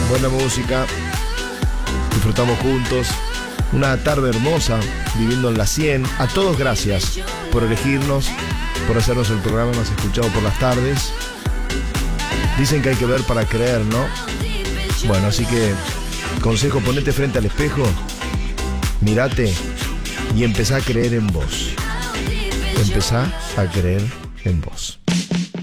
buena música, disfrutamos juntos una tarde hermosa, viviendo en la 100. A todos gracias por elegirnos, por hacernos el programa más escuchado por las tardes. Dicen que hay que ver para creer, ¿no? Bueno, así que consejo, ponete frente al espejo, mírate y empezá a creer en vos. Empezá a creer en vos.